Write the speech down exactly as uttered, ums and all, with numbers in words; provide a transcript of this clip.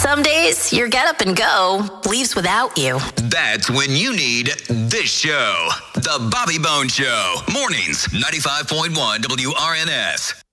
Some days, your get up and go leaves without you. That's when you need this show. The Bobby Bones Show. Mornings, ninety-five point one W R N S.